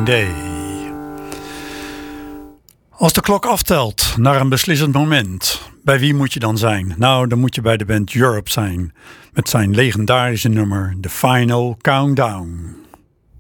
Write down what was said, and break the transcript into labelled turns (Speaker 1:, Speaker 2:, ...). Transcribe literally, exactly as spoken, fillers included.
Speaker 1: Green Day. Als de klok aftelt naar een beslissend moment, bij wie moet je dan zijn? Nou, dan moet je bij de band Europe zijn, met zijn legendarische nummer The Final Countdown.